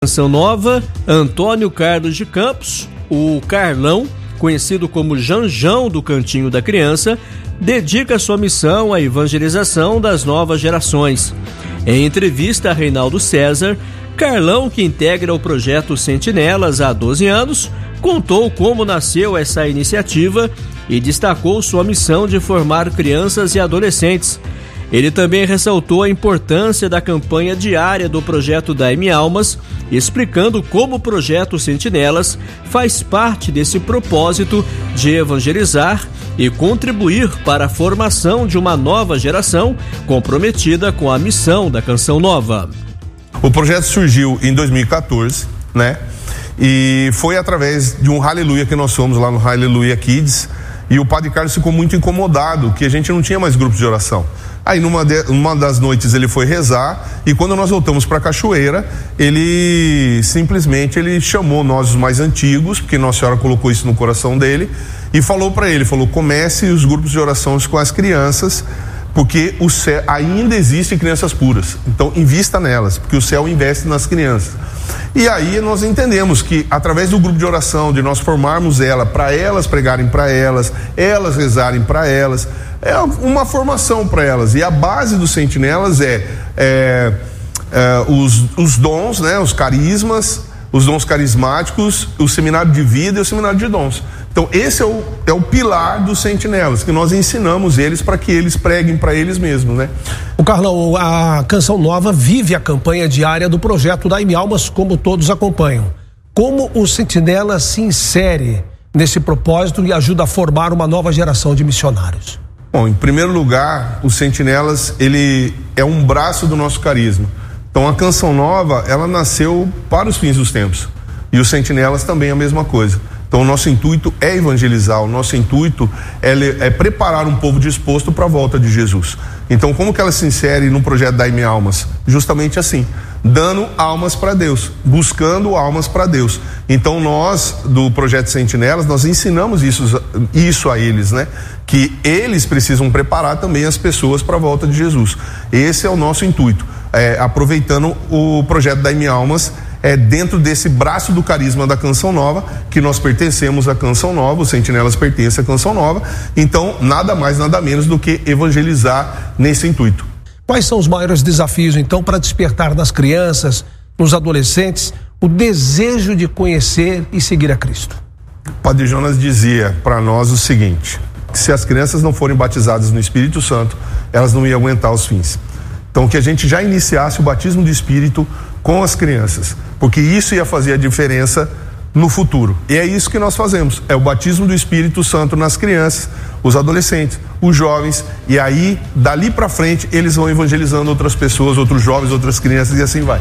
Canção Nova, Antônio Carlos de Campos, o Carlão, conhecido como Janjão do Cantinho da Criança, dedica sua missão à evangelização das novas gerações. Em entrevista a Reinaldo César, Carlão, que integra o projeto Sentinelas há 12 anos, contou como nasceu essa iniciativa e destacou sua missão de formar crianças e adolescentes. Ele também ressaltou a importância da campanha diária do projeto Dai-me Almas, explicando como o projeto Sentinelas faz parte desse propósito de evangelizar e contribuir para a formação de uma nova geração comprometida com a missão da Canção Nova. O projeto surgiu em 2014, né? E foi através de um Aleluia que nós fomos lá no Aleluia Kids, e o Padre Carlos ficou muito incomodado que a gente não tinha mais grupos de oração. Aí numa das noites ele foi rezar, e quando nós voltamos para a cachoeira, ele chamou nós os mais antigos, porque Nossa Senhora colocou isso no coração dele, e falou para ele, comece os grupos de oração com as crianças, porque o céu ainda existe crianças puras, então invista nelas, porque o céu investe nas crianças. E aí nós entendemos que através do grupo de oração, de nós formarmos para elas pregarem para elas rezarem para elas, é uma formação para elas. E a base dos Sentinelas os dons, né, os carismas, os dons carismáticos, o seminário de vida e o seminário de dons. Então esse é o pilar dos Sentinelas, que nós ensinamos eles para que eles preguem para eles mesmos, né? O Carlão, a Canção Nova vive a campanha diária do projeto Dai-me Almas, como todos acompanham. Como o Sentinela se insere nesse propósito e ajuda a formar uma nova geração de missionários? Bom, em primeiro lugar, o Sentinelas, ele é um braço do nosso carisma. Então a Canção Nova, ela nasceu para os fins dos tempos. E os Sentinelas também é a mesma coisa. Então o nosso intuito é evangelizar, o nosso intuito é preparar um povo disposto para a volta de Jesus. Então como que ela se insere no projeto Dai-me Almas? Justamente assim, dando almas para Deus, buscando almas para Deus. Então nós, do projeto Sentinelas, nós ensinamos isso a eles, né? Que eles precisam preparar também as pessoas para a volta de Jesus. Esse é o nosso intuito, aproveitando o projeto Dai-me Almas, dentro desse braço do carisma da Canção Nova, que nós pertencemos à Canção Nova, os Sentinelas pertencem à Canção Nova, então nada mais, nada menos do que evangelizar nesse intuito. Quais são os maiores desafios, então, para despertar nas crianças, nos adolescentes, o desejo de conhecer e seguir a Cristo? Padre Jonas dizia para nós o seguinte, que se as crianças não forem batizadas no Espírito Santo, elas não iam aguentar os fins. Então que a gente já iniciasse o batismo do Espírito com as crianças, porque isso ia fazer a diferença no futuro. E é isso que nós fazemos, é o batismo do Espírito Santo nas crianças, os adolescentes, os jovens, e aí dali para frente eles vão evangelizando outras pessoas, outros jovens, outras crianças, e assim vai.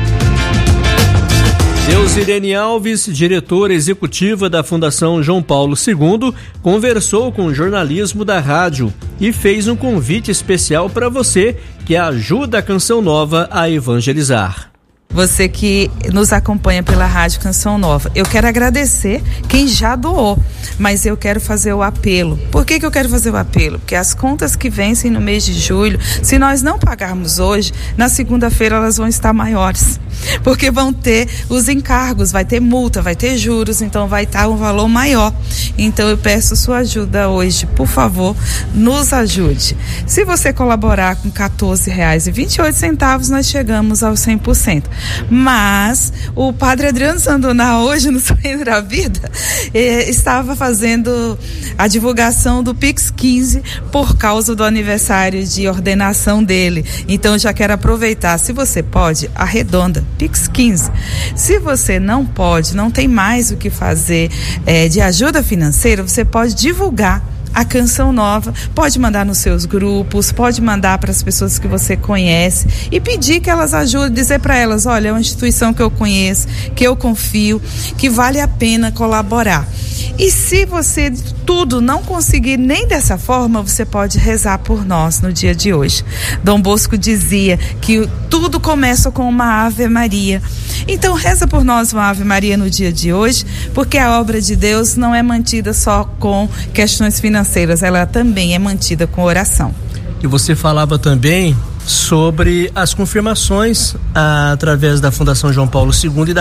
Deusirene Alves, diretora executiva da Fundação João Paulo II, conversou com o jornalismo da rádio e fez um convite especial para você que ajuda a Canção Nova a evangelizar. Você que nos acompanha pela Rádio Canção Nova, eu quero agradecer quem já doou, mas eu quero fazer o apelo. Por que eu quero fazer o apelo? Porque as contas que vencem no mês de julho, se nós não pagarmos hoje, na segunda-feira elas vão estar maiores, porque vão ter os encargos, vai ter multa, vai ter juros, então vai estar um valor maior. Então eu peço sua ajuda hoje, por favor, nos ajude. Se você colaborar com R$14,28, nós chegamos aos 100%. Mas o Padre Adriano Sandoná, hoje no Sonho da Vida, estava fazendo a divulgação do Pix 15 por causa do aniversário de ordenação dele. Então já quero aproveitar, se você pode, arredonda, Pix 15. Se você não pode, não tem mais o que fazer de ajuda financeira, você pode divulgar a Canção Nova, pode mandar nos seus grupos, pode mandar para as pessoas que você conhece e pedir que elas ajudem, dizer para elas, olha, é uma instituição que eu conheço, que eu confio, que vale a pena colaborar. E se você tudo não conseguir nem dessa forma, você pode rezar por nós no dia de hoje. Dom Bosco dizia que tudo começa com uma Ave Maria. Então reza por nós uma Ave Maria no dia de hoje, porque a obra de Deus não é mantida só com questões financeiras, ela também é mantida com oração. E você falava também sobre as confirmações através da Fundação João Paulo II e da